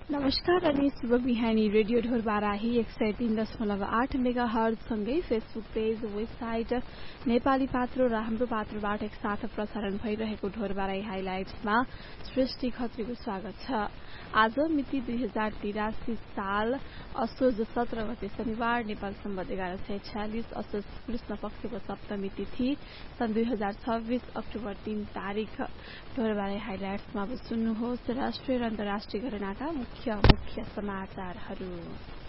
नमस्कार अनि शुभ बिहानी। रेडियो ढोरबाराही 103.8 मेगाहर्ज सँगै फेसबुक पेज, वेबसाइट नेपाली पात्रो र हाम्रो पात्रोबाट एकसाथ प्रसारण भइरहेको ढोरबाराही हाइलाइट्समा सृष्टि खत्रीको स्वागत छ। आज मिति 2083 साल असोज 17 गते शनिबार, नेपाल सम्वत 1146 असोज कृष्ण पक्षको सप्तमी तिथि सन् 2026 अक्टोबर 3 तारिक। ढोरबाराही हाइलाइट्समा अब सुन्नुहोस् राष्ट्रिय र अन्तर्राष्ट्रिय घटनाका मुख्य समाचारहरू।